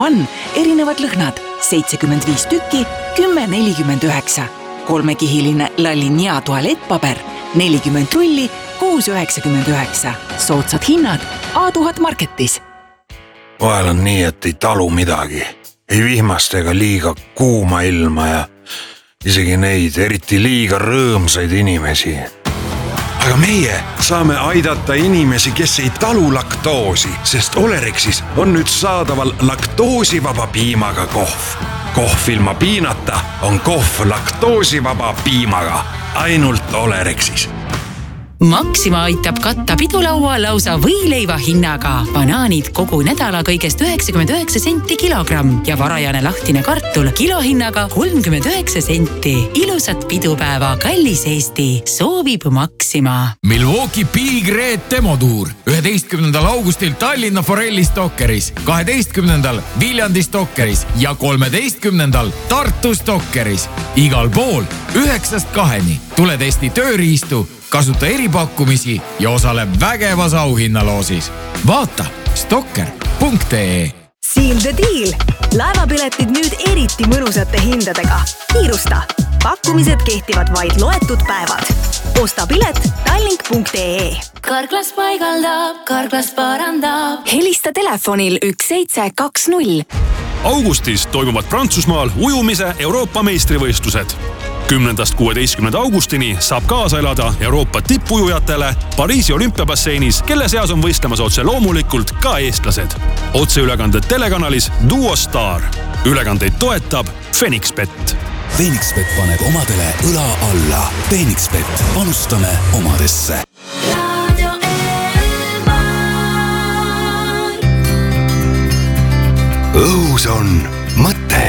on erinevad lõhnad, 75 tükki, 10,49. 3-kihiline Lalinia tualettpaber, 40 rulli, 6,99. Soodsad hinnad A1000 Marketis. Vahel on nii, et ei talu midagi. Ei vihmast ega liiga kuuma ilma ja isegi neid eriti liiga rõõmsaid inimesi. Aga meie saame aidata inimesi, kes ei talu laktoosi, sest Olerexis on nüüd saadaval laktoosivaba piimaga kohv. Kohv ilma piinata on kohv laktoosivaba piimaga. Ainult Olerexis. Maxima aitab katta pidulaua lausa võileiva hinnaga. Banaanid kogu nädala kõigest 99 senti kilogramm ja varajane lahtine kartul kilohinnaga 39 senti. Ilusat pidupäeva, kallis Eesti, soovib Maxima. Milwaukee Big Red demotuur 11. augustil Tallinna Forelli Stokkeris, 12. Viljandi Stokkeris ja 13. Tartu Stokkeris. Igal pool 9-2. Tule testi tööriistu, kasuta eripakkumisi ja osale vägevas auhinnaloosis. Vaata stokker.ee. Seal the deal! Laevapiletid nüüd eriti mõnusate hindadega. Kiirusta! Pakkumised kehtivad vaid loetud päevad. Osta pilet tallink.ee. Karklas paigaldab, Karklas parandab. Helista telefonil 1720. Augustis toimuvad Prantsusmaal ujumise Euroopa meistrivõistlused. 10.–16. augustini saab kaasa elada Euroopa tippujujatele Pariisi olümpiabasseinis, kelle seas on võistlemas otse loomulikult ka eestlased. Otseülekanded telekanalis Duo Star. Ülekandeid toetab Fenixbet. Fenixbet paneb omadele õla alla. Fenixbet, panustame omadesse. Õhus on mõte.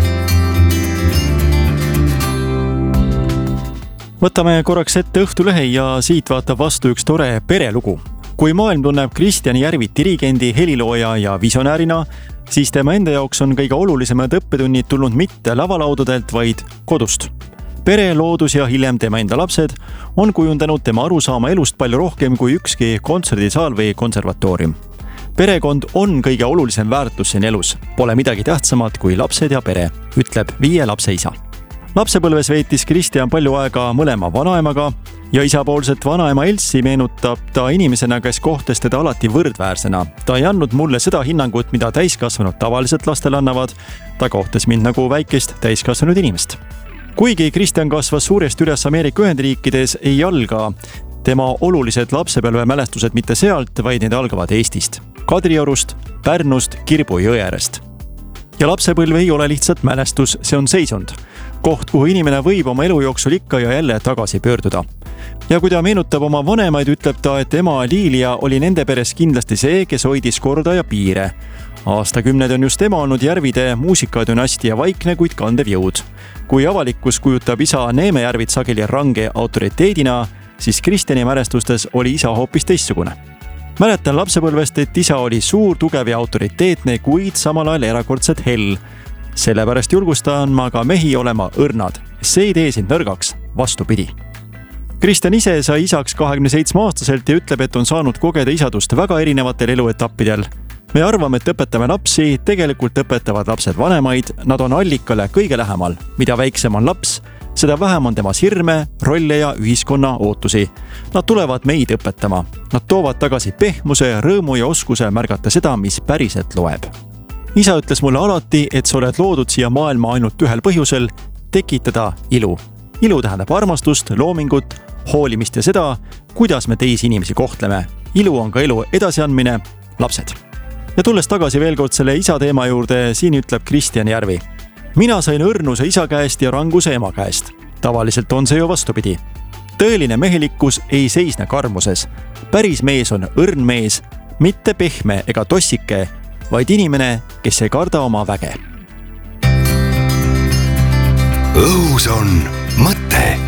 Võtame korraks ette Õhtulehe ja siit vaatab vastu üks tore perelugu. Kui maailm tunneb Kristjan Järvit dirigendi, helilooja ja visionäärina, siis tema enda jaoks on kõige olulisemad õppetunnid tulnud mitte lavalaudadelt, vaid kodust. Pere, loodus ja hiljem tema enda lapsed on kujundanud tema arusaama elust palju rohkem kui ükski kontserdisaal või konservatoorium. Perekond on kõige olulisem väärtus siin elus. Pole midagi tähtsamat kui lapsed ja pere, ütleb 5 lapse isa. Lapsepõlves veetis Kristjan palju aega mõlema vanaemaga ja isapoolset vanaema Elsi meenutab ta inimesena, kes kohtas teda alati võrdväärsena. Ta ei andnud mulle seda hinnangut, mida täiskasvanud tavaliselt lastele annavad. Ta kohtas mind nagu väikest täiskasvanud inimest. Kuigi Kristjan kasvas suurest üles Ameerika Ühendriikides, ei alga tema olulised lapsepõlve mälestused mitte sealt, vaid need algavad Eestist. Kadriorust, Pärnust, Kirbu jõe äärest. Ja lapsepõlv ei ole lihtsalt mälestus, see on seisund. Koht, kuhu inimene võib oma elu jooksul ikka ja jälle tagasi pöörduda. Ja kui ta meenutab oma vanemaid, ütleb ta, et ema Liilia oli nende peres kindlasti see, kes hoidis korda ja piire. Aastakümned on just ema olnud Järvide muusikadünastia vaikne, kuid kandev jõud. Kui avalikkus kujutab isa Neeme Järvit sageli range autoriteedina, siis Kristjani mälestustes oli isa hoopis teistsugune. Mäletan lapsepõlvest, et isa oli suur, tugev ja autoriteetne, kuid samal ajal erakordselt hell. Sellepärast julgustan ma ka mehi olema õrnad. See ei tee sind nõrgaks, vastupidi. Kristjan ise sai isaks 27-aastaselt ja ütleb, et on saanud kogeda isadust väga erinevatel eluetappidel. Me arvame, et õpetame lapsi, tegelikult õpetavad lapsed vanemaid, nad on allikale kõige lähemal. Mida väiksem on laps, seda vähem on tema hirme, rolle ja ühiskonna ootusi. Nad tulevad meid õpetama. Nad toovad tagasi pehmuse, rõõmu ja oskuse märgata seda, mis päriselt loeb. Isa ütles mulle alati, et sa oled loodud siia maailma ainult ühel põhjusel – tekitada ilu. Ilu tähendab armastust, loomingut, hoolimist ja seda, kuidas me teisi inimesi kohtleme. Ilu on ka elu edasiandmine, lapsed. Ja tulles tagasi veel kord selle isa teema juurde, siin ütleb Kristjan Järvi. Mina sain õrnuse isa käest ja ranguse ema käest. Tavaliselt on see ju vastupidi. Tõeline mehelikkus ei seisne karmuses. Päris mees on õrn mees, mitte pehme ega tossike, vaid inimene, kes ei karda oma väge. Õhus on mõte.